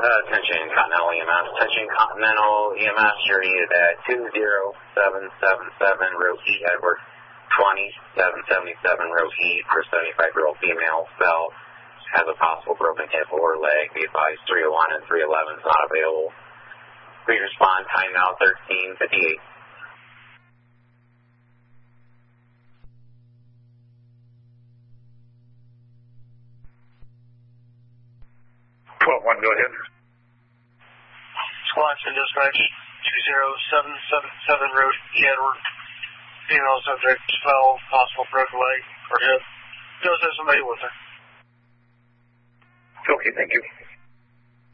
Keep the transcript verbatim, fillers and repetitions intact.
Uh, attention Continental E M S. Attention Continental E M S, you're needed at two zero seven seven seven Route E, Edward twenty-seven seventy-seven Route E for seventy-five-year-old female, fell, has a possible broken hip or leg. Be advised three oh one and three eleven is not available. Please respond, time now thirteen fifty-eight. twelve one, go ahead. Squadron dispatch two zero seven seven seven Road E, Edward. Female subject fell, possible broken leg or hip. Does have somebody with her. Okay, thank you.